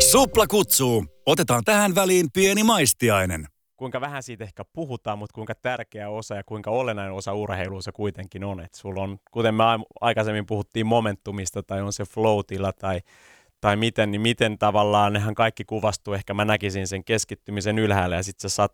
Supla kutsuu. Otetaan tähän väliin pieni maistiainen. Kuinka vähän siitä ehkä puhutaan, mutta kuinka tärkeä osa ja kuinka olennainen osa urheilua se kuitenkin on. Et sulla on, kuten me aikaisemmin puhuttiin momentumista tai on se flow-tila tai miten tavallaan nehän kaikki kuvastuu. Ehkä mä näkisin sen keskittymisen ylhäällä ja sitten se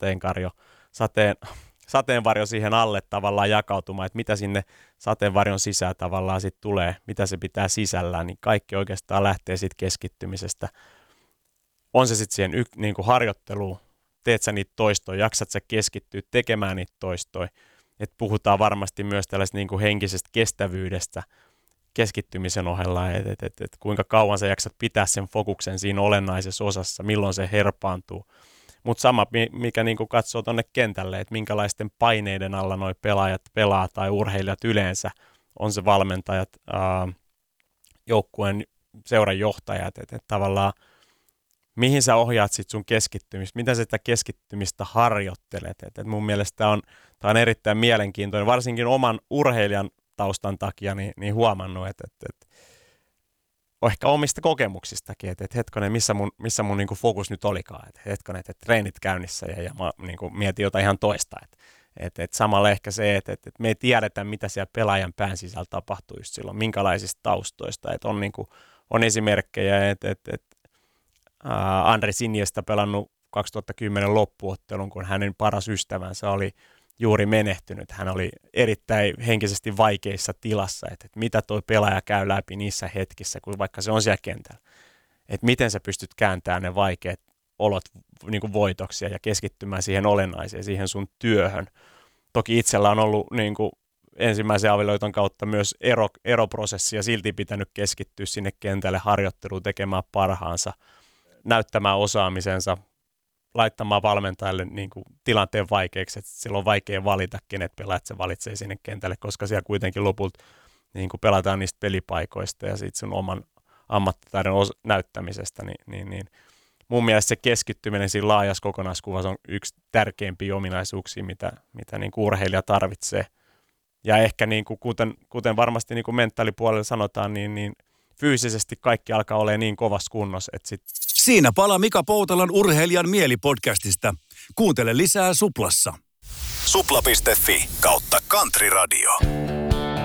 sateenvarjo siihen alle tavallaan jakautumaan, että mitä sinne sateenvarjon sisään tavallaan sitten tulee, mitä se pitää sisällään, niin kaikki oikeastaan lähtee siitä keskittymisestä. On se sitten siihen niinku harjoitteluun, teet sä niitä toistoja, jaksat sä keskittyä tekemään niitä toistoja, että puhutaan varmasti myös tällaisesta niinku henkisestä kestävyydestä keskittymisen ohella, että kuinka kauan sä jaksat pitää sen fokuksen siinä olennaisessa osassa, milloin se herpaantuu. Mutta sama, mikä niinku katsoo tuonne kentälle, että minkälaisten paineiden alla noi pelaajat pelaa tai urheilijat yleensä, on se valmentajat, joukkueen seuran johtajat, että tavallaan mihin sä ohjaat sit sun keskittymistä, miten sä sitä keskittymistä harjoittelet. Et mun mielestä tämä on erittäin mielenkiintoinen, varsinkin oman urheilijan taustan takia niin huomannut, että ehkä omista kokemuksistakin, että hetkonen, missä mun niinku fokus nyt olikaan, että hetkonen, että treenit käynnissä ja mä niinku mietin jotain ihan toista. Että samalla ehkä se, että me ei tiedetä, mitä siellä pelaajan pään sisällä tapahtuu just silloin, minkälaisista taustoista, että on esimerkkejä, että Andres Iniesta pelannut 2010 loppuottelun, kun hänen paras ystävänsä oli juuri menehtynyt. Hän oli erittäin henkisesti vaikeissa tilassa, että mitä toi pelaaja käy läpi niissä hetkissä, kun vaikka se on siellä kentällä. Että miten sä pystyt kääntämään ne vaikeat olot niin kuin voitoksia ja keskittymään siihen olennaiseen, siihen sun työhön. Toki itsellä on ollut niin kuin ensimmäisen avioliiton kautta myös eroprosessi ja silti pitänyt keskittyä sinne kentälle harjoitteluun, tekemään parhaansa, näyttämään osaamisensa, laittamaan valmentajalle niin kuin tilanteen vaikeaksi, että silloin on vaikea valita, kenet pelaat se valitsee sinne kentälle, koska siellä kuitenkin lopulta niin kuin pelataan niistä pelipaikoista ja siitä sun oman ammattitaidon näyttämisestä, niin mun mielestä se keskittyminen siinä laajassa kokonaiskuvassa on yksi tärkeimpiä ominaisuuksia, mitä niin kuin urheilija tarvitsee. Ja ehkä niin kuin, kuten varmasti niin kuin mentaalipuolella sanotaan, niin fyysisesti kaikki alkaa olemaan niin kovassa kunnossa, että Siinä palaa Mika Poutalan Urheilijan mieli-podcastista. Kuuntele lisää Suplassa. Supla.fi/Country Radio.